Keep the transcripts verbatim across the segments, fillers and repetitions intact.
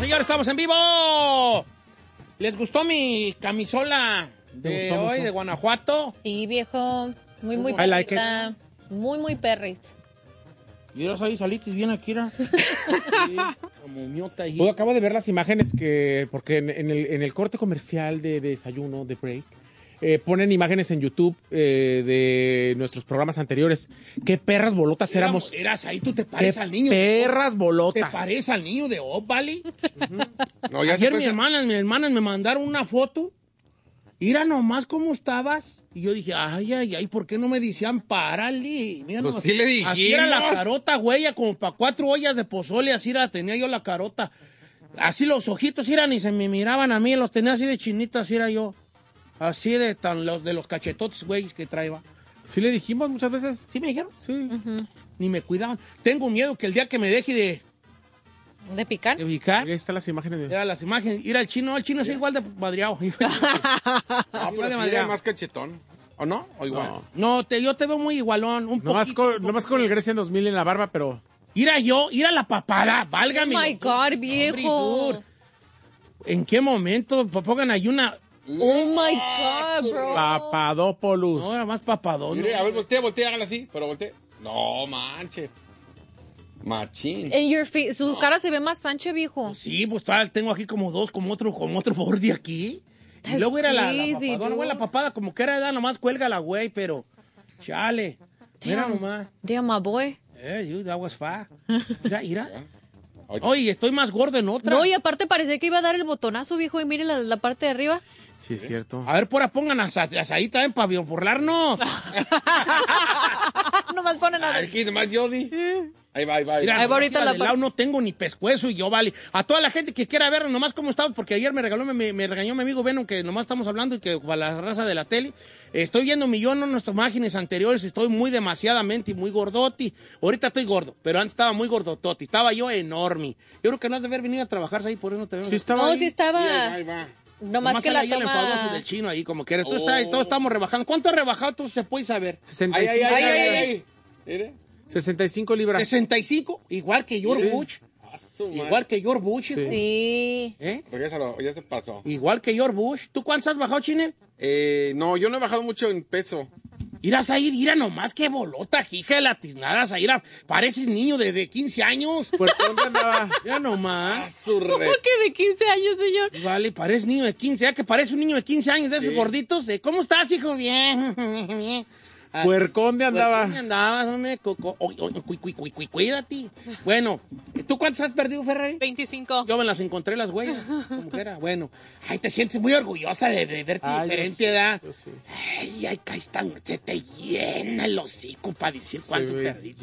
señores, estamos en vivo. ¿Les gustó mi camisola de hoy mucho? De Guanajuato? Sí, viejo. Muy, muy I like perrita. Muy, muy perris. Y ahora ahí salitis bien aquí, ¿no? Sí, como miota ahí. Pues acabo de ver las imágenes que, porque en, en, el, en el corte comercial de, de desayuno, de break, eh, ponen imágenes en YouTube eh, de nuestros programas anteriores. ¿Qué perras bolotas éramos? éramos? Eras ahí, tú te pareces al niño. Perras bolotas. ¿Te pareces al niño de Oak Valley? Uh-huh. No, ya Ayer se mis hermanas, mis hermanas me mandaron una foto. Mira nomás cómo estabas. Y yo dije, ay, ay, ay, ¿por qué no me decían párale? Mira Pues nomás. sí le dijimos. Así era la carota, güey, como para cuatro ollas de pozole, así la tenía yo la carota. Así los ojitos eran y se me miraban a mí, los tenía así de chinitas, así era yo. Así de tan los de los cachetotes, güey, que traía. ¿Sí le dijimos muchas veces? ¿Sí me dijeron? Sí. Uh-huh. Ni me cuidaban. Tengo miedo que el día que me deje de... ¿De picar? ¿De picar? Ahí están las imágenes. De... Era las imágenes. Ir al chino, el chino es igual de madreado. No, pero sí era más cachetón. ¿O no? ¿O igual? No, no te, yo te veo muy igualón. Un no más con, poquito, no más con el Grecia en dos mil en la barba, pero... Ir a yo, ir a la papada, válgame. Oh my God, viejo. ¿En qué momento? Pongan ahí una... Oh my God, bro. Papadopoulos. No, era más papadón. Mire, a ver, voltea, voltea, hágala así, pero voltea. No, manche. Machín. En your face, su no. cara se ve más ancha, viejo. Sí, pues tal, tengo aquí como dos, como otro, como otro borde aquí. That's y luego era la, la papadona, güey, la papada como que era edad, nomás cuelga la güey, pero chale. Damn. Mira nomás. Damn, my boy. Eh, you, that was fast. Mira, mira. Oye, estoy más gordo en otra. No, y aparte parecía que iba a dar el botonazo, viejo, y mire la, la parte de arriba. Sí, es cierto. A ver, por ahí pongan las ahí también para burlarnos. Nomás ponen a... Aquí nomás Jody. Ahí va, ahí va. Mira, ahí va ahorita la del lado no tengo ni pescuezo y yo, vale. A toda la gente que quiera ver nomás cómo estamos, porque ayer me regaló, me, me regañó mi amigo Venom, que nomás estamos hablando y que para la raza de la tele. Estoy viendo millones de nuestras imágenes anteriores, estoy muy demasiadamente y muy gordoti. Ahorita estoy gordo, pero antes estaba muy gordototi. Estaba yo enorme. Yo creo que no has de haber venido a trabajar ahí, por eso no te veo. Sí estaba No, ahí. sí estaba. Sí, ahí va, ahí va. No más más que la ahí el toma... enfadoso del chino ahí, como que era. Oh. Todos, está, todos estamos rebajando. ¿Cuánto has rebajado? Tú se puede saber. sesenta y cinco, Ay, ay, ay, Ay, ay, ay, ay, ay. Mire. sesenta y cinco libras. sesenta y cinco, igual que George Sí. Bush. A su madre. Igual que George Bush. Sí. hijo. Sí. ¿Eh? Regrésalo, ya se pasó. Igual que George Bush. ¿Tú cuántos has bajado, Chinel? Eh, no, yo no he bajado mucho en peso. Irás a ir, ira nomás, qué bolota, hija de latiznadas, a ir a... Pareces niño de, de quince años. Pues, ¿dónde andaba? Mira A nomás. su re... ¿Cómo que de quince años, señor? Vale, pareces niño de quince, ya que parece un niño de quince años de esos Sí. gorditos. ¿eh? ¿Cómo estás, hijo? Bien, bien. Ah, Puercón de andaba. ¿Dónde andabas, hombre? Coco. Oy, oy, cuí, cuí, cuí, cuí, cuídate. Bueno, ¿tú cuántos has perdido, Ferrari? veinticinco. Yo me las encontré las huellas, como que era. Bueno, ay, te sientes muy orgullosa de, de verte Ay, yo diferente, sí, ¿verdad? yo sí. Ay, ay, caes tan, se te llena el hocico para decir cuánto Se ve perdiste.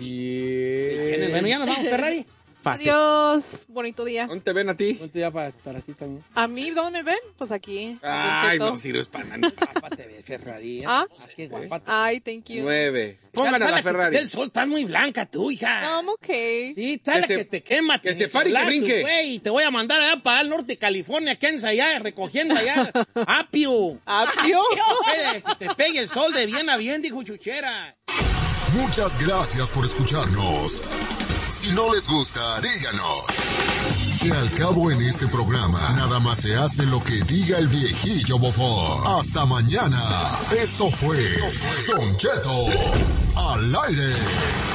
bien. Bueno, ya nos vamos, Ferrari. Fácil. Adiós. Bonito día. ¿Dónde te ven a ti? Ponte ya para, para ti también. ¿A mí dónde me ven? Pues aquí. Ay, Don no Cheto. sirves para nada. Guapa te ves, Ferrari. ¿eh? ¿Ah? Qué guapa te Ay, thank you. Nueve. Pongan a la Ferrari. El sol está muy blanca, tú, hija. I'm okay. Sí, tal Que que, se- te quema. que te se pare y que solazos, brinque. Güey, te voy a mandar allá para el norte de California, que andes allá recogiendo allá apio. Apio. Que te, te pegue el sol de bien a bien, dijo Chuchera. Muchas gracias por escucharnos. Si no les gusta, díganos. Que al cabo en este programa, nada más se hace lo que diga el viejillo bofón. Hasta mañana. Esto fue Don Cheto al aire.